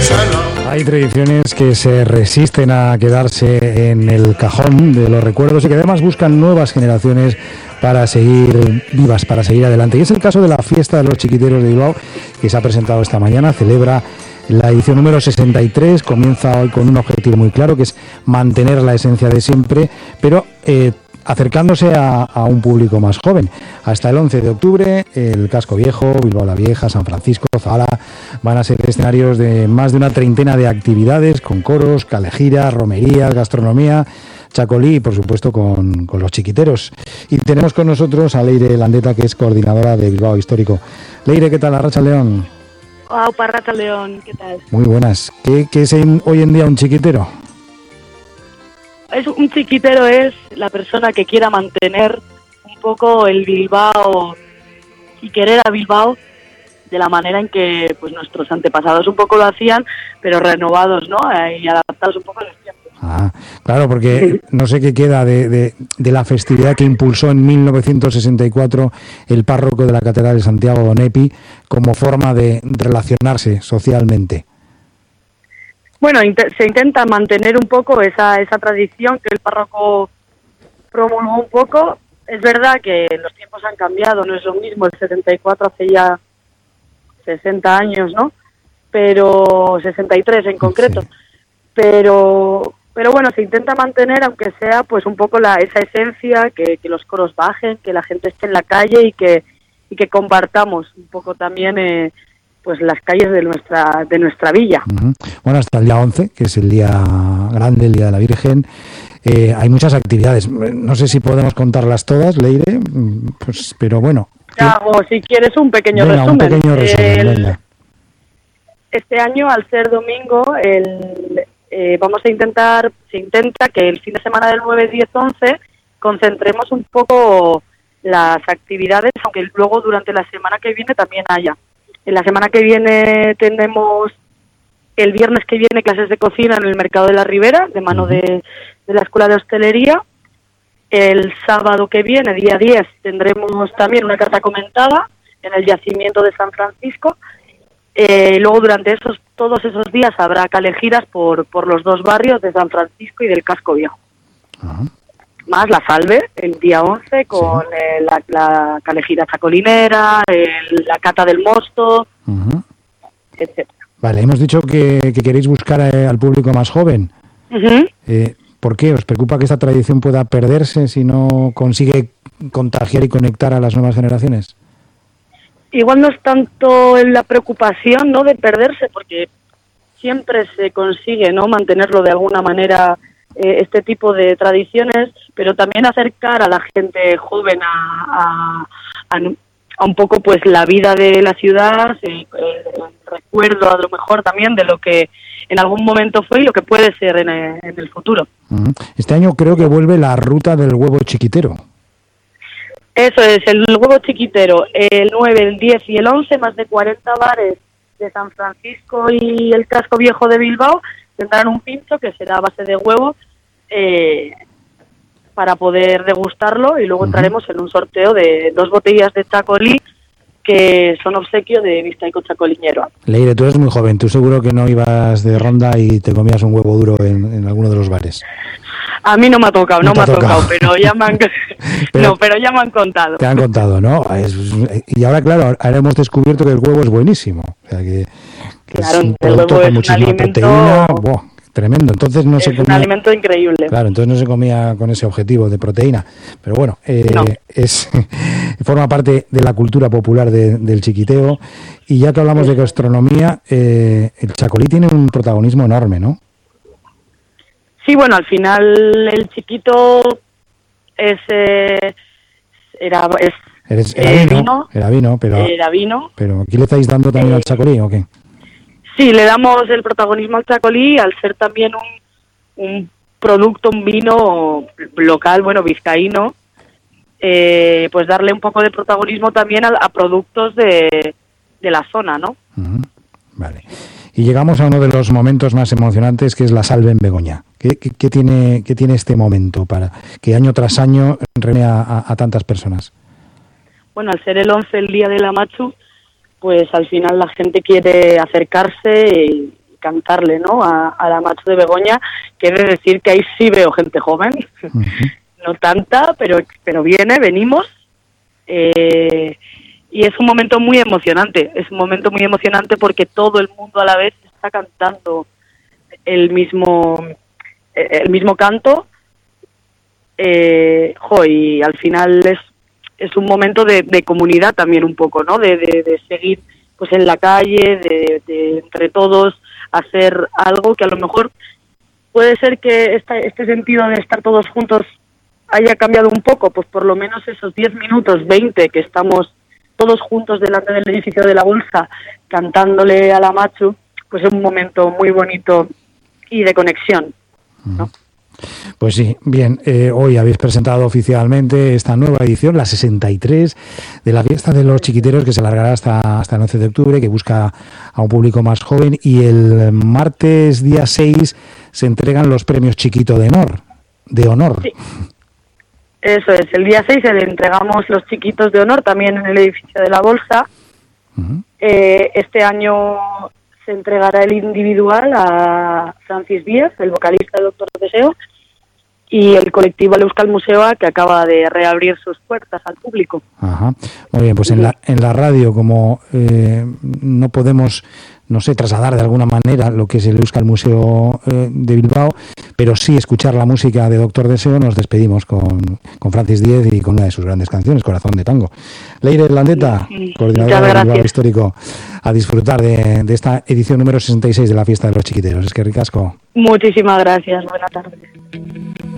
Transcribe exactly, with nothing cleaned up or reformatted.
Hay tradiciones que se resisten a quedarse en el cajón de los recuerdos y que además buscan nuevas generaciones para seguir vivas, para seguir adelante. Y es el caso de la fiesta de los chiquiteros de Bilbao, que se ha presentado esta mañana, celebra la edición número sesenta y tres, comienza hoy con un objetivo muy claro, que es mantener la esencia de siempre, pero eh, acercándose a, a un público más joven. Hasta el once de octubre, el Casco Viejo, Bilbao la Vieja, San Francisco, Zabala van a ser escenarios de más de una treintena de actividades, con coros, calejiras, romerías, gastronomía, chacolí y por supuesto con, con los chiquiteros. Y tenemos con nosotros a Leire Landeta, que es coordinadora de Bilbao Histórico. Leire, ¿qué tal? Arratsalde León. Wow, Arratsalde León, ¿qué tal? Muy buenas. ¿Qué, qué es en, hoy en día un chiquitero? Es un chiquitero es la persona que quiera mantener un poco el Bilbao y querer a Bilbao de la manera en que pues nuestros antepasados un poco lo hacían, pero renovados, ¿no? Y adaptados un poco a los tiempos. Ah, claro, porque no sé qué queda de, de, de la festividad que impulsó en mil novecientos sesenta y cuatro el párroco de la Catedral de Santiago, Don Epi, como forma de relacionarse socialmente. Bueno, int- se intenta mantener un poco esa esa tradición que el párroco promulgó un poco. Es verdad que los tiempos han cambiado, no es lo mismo el setenta y cuatro hace ya sesenta años, ¿no? Pero sesenta y tres en concreto. Sí. Pero pero bueno, se intenta mantener, aunque sea pues un poco la esa esencia, que, que los coros bajen, que la gente esté en la calle y que y que compartamos un poco también eh, pues las calles de nuestra de nuestra villa. Uh-huh. Bueno, hasta el día once, que es el día grande, el Día de la Virgen, eh, hay muchas actividades. No sé si podemos contarlas todas, Leire, pues, pero bueno. Te hago, si quieres, un pequeño venga, resumen. Un pequeño resumen, el, venga. Este año, al ser domingo, el, eh, vamos a intentar, se intenta que el fin de semana del nueve, diez, once concentremos un poco las actividades, aunque luego durante la semana que viene también haya. En la semana que viene tenemos el viernes que viene clases de cocina en el Mercado de la Ribera, de mano de, de la Escuela de Hostelería. El sábado que viene, día diez, tendremos también una carta comentada en el yacimiento de San Francisco. Eh, luego durante esos todos esos días habrá calejiras por, por los dos barrios de San Francisco y del Casco Viejo. Ajá. Más la Salve, el día once, con sí. eh, la, la calejira chacolinera, el, la cata del mosto, uh-huh. etcétera. Vale, hemos dicho que, que queréis buscar eh, al público más joven. Uh-huh. Eh, ¿Por qué? ¿Os preocupa que esta tradición pueda perderse si no consigue contagiar y conectar a las nuevas generaciones? Igual no es tanto la preocupación, ¿no?, de perderse, porque siempre se consigue, ¿no?, mantenerlo de alguna manera, eh, este tipo de tradiciones, pero también acercar a la gente joven a, a, a, a un poco pues la vida de la ciudad, el, el recuerdo a lo mejor también de lo que en algún momento fue y lo que puede ser en el, en el futuro. Este año creo que vuelve la ruta del huevo chiquitero. Eso es, el huevo chiquitero, el nueve, el diez y el once, más de cuarenta bares de San Francisco y el Casco Viejo de Bilbao tendrán un pincho que será a base de huevo eh, para poder degustarlo, y luego entraremos uh-huh. en un sorteo de dos botellas de chacolí que son obsequio de Bizkaiko Chacoliñero. Leire, tú eres muy joven, tú seguro que no ibas de ronda y te comías un huevo duro en, en alguno de los bares. A mí no me ha tocado, no, no me ha tocado, tocado, pero ya me han pero, no, pero ya me han contado. Te han contado, ¿no? Es, y ahora, claro, ahora hemos descubierto que el huevo es buenísimo. O sea, que, que claro, es un el producto huevo con es muchísima un alimento, proteína. ¡Buah! Tremendo. Entonces no es se comía, un alimento increíble. Claro, entonces no se comía con ese objetivo de proteína. Pero bueno, eh, no. es forma parte de la cultura popular de, del chiquiteo. Y ya que hablamos sí. de gastronomía, eh, el chacolí tiene un protagonismo enorme, ¿no? Sí, bueno, al final el chiquito es eh, era es Eres, era, eh, vino, vino, era vino, pero era vino. Pero aquí le estáis dando también eh, al chacolí, ¿o qué? Sí, le damos el protagonismo al chacolí al ser también un, un producto, un vino local, bueno, vizcaíno, eh, pues darle un poco de protagonismo también a, a productos de, de la zona, ¿no? Uh-huh. Vale. Y llegamos a uno de los momentos más emocionantes, que es la Salve en Begoña. ¿Qué, qué, qué, tiene, qué tiene este momento para que año tras año reúne a, a, a tantas personas? Bueno, al ser el once el día de la Machu, pues al final la gente quiere acercarse y cantarle, ¿no? A, a la Macho de Begoña, quiere decir que ahí sí veo gente joven, uh-huh. no tanta, pero, pero viene, venimos, eh, y es un momento muy emocionante, es un momento muy emocionante porque todo el mundo a la vez está cantando el mismo, el mismo canto, eh, jo, y al final es, es un momento de, de comunidad también un poco, ¿no? De, de, de seguir pues en la calle, de, de entre todos hacer algo que a lo mejor puede ser que esta, este sentido de estar todos juntos haya cambiado un poco, pues por lo menos esos diez minutos, veinte que estamos todos juntos delante del edificio de la Bolsa cantándole a la Machu, pues es un momento muy bonito y de conexión, ¿no? Pues sí, bien, eh, hoy habéis presentado oficialmente esta nueva edición, la sesenta y tres, de la Fiesta de los Chiquiteros, que se alargará hasta, hasta el once de octubre, que busca a un público más joven, y el martes día seis se entregan los premios Chiquito de Honor. De honor. Sí. Eso es, el día seis le entregamos los Chiquitos de Honor también en el edificio de la Bolsa. Uh-huh. Eh, este año se entregará el individual a Francis Díaz, el vocalista de Doctor Deseo, y el colectivo Euskal Museoa, que acaba de reabrir sus puertas al público. Ajá. Muy bien, pues en la, en la radio, como eh, no podemos, no sé, trasladar de alguna manera lo que es el Euskal Museo eh, de Bilbao, pero sí escuchar la música de Doctor Deseo, nos despedimos con, con Francis Díez y con una de sus grandes canciones, Corazón de Tango. Leire Landeta, sí, coordinadora de Bilbao Histórico, a disfrutar de, de esta edición número sesenta y seis de la Fiesta de los Chiquiteros. Es que ricasco. Muchísimas gracias, buenas tardes.